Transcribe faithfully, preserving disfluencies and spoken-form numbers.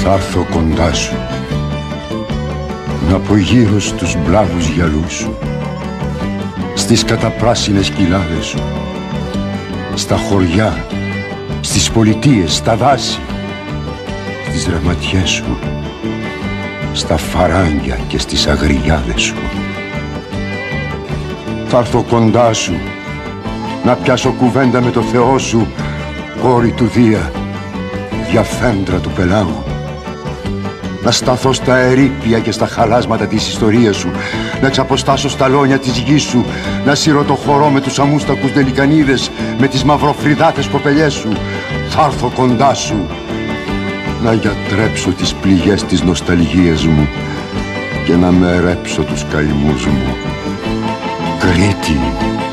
Θα έρθω κοντά σου, να πω γύρω στους μπλάβους γυαλούς σου, στις καταπράσινες κοιλάδες σου, στα χωριά, στις πολιτείες, στα δάση, στις ρεματιές σου, στα φαράγγια και στις αγριάδες σου. Θα έρθω κοντά σου, να πιάσω κουβέντα με το Θεό σου, κόρη του Δία, διαφέντρα του πελάγου. Να σταθώ στα ερείπια και στα χαλάσματα της ιστορίας σου, να εξαποστάσω στα λόνια της γης σου, να σύρω το χορό με τους αμούστακους δελικανίδες, με τις μαυροφρυδάτες κοπελιές σου. Θα έρθω κοντά σου, να γιατρέψω τις πληγές της νοσταλγίας μου και να μερέψω τους καημούς μου. Κρήτη,